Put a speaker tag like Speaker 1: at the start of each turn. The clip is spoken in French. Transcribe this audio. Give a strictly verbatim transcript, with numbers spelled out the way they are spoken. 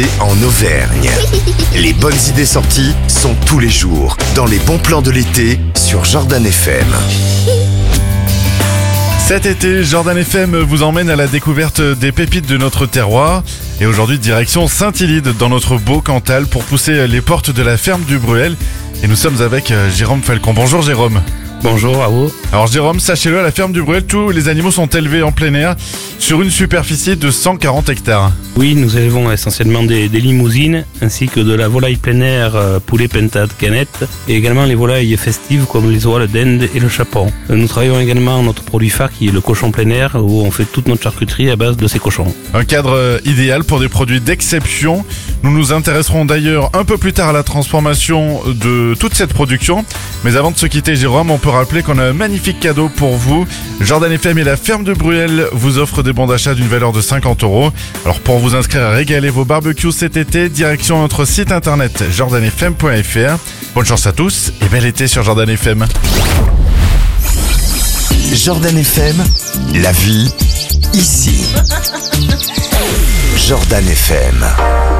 Speaker 1: En Auvergne. Les bonnes idées sorties sont tous les jours dans les bons plans de l'été sur Jordan F M.
Speaker 2: Cet été, Jordan F M vous emmène à la découverte des pépites de notre terroir. Et aujourd'hui, direction Saint-Illide dans notre beau Cantal pour pousser les portes de la ferme du Bruel. Et nous sommes avec Jérôme Falcon. Bonjour Jérôme.
Speaker 3: Bonjour à vous.
Speaker 2: Alors Jérôme, sachez-le, à la ferme du Bruel, tous les animaux sont élevés en plein air sur une superficie de cent quarante hectares.
Speaker 3: Oui, nous élevons essentiellement des, des limousines ainsi que de la volaille plein air, euh, poulet pintade canette et également les volailles festives comme les oies d'Inde et le chapon. Nous travaillons également notre produit phare qui est le cochon plein air où on fait toute notre charcuterie à base de ces cochons.
Speaker 2: Un cadre idéal pour des produits d'exception. Nous nous intéresserons d'ailleurs un peu plus tard à la transformation de toute cette production. Mais avant de se quitter Jérôme, on peut rappeler qu'on a un magnifique cadeau pour vous. Jordan F M et la ferme de Bruel vous offrent des bons d'achat d'une valeur de cinquante euros. Alors pour vous inscrire à régaler vos barbecues cet été, direction notre site internet jordan f m point f r. Bonne chance à tous et bel été sur Jordan F M.
Speaker 1: Jordan F M, la vie ici. Jordan F M.